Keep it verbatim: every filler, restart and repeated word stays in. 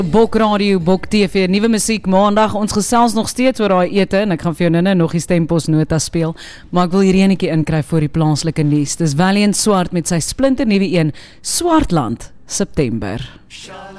Bok Radio, Bok T V, nuwe musiek maandag. Ons gesels nog steeds oor daai ete en ek gaan vir jou nou nog die stemposnota speel, maar ek wil hier enetjie inkry vir die plaaslike nuus. Dis Valiant Swart met sy splinter nuwe een, Swartland, September.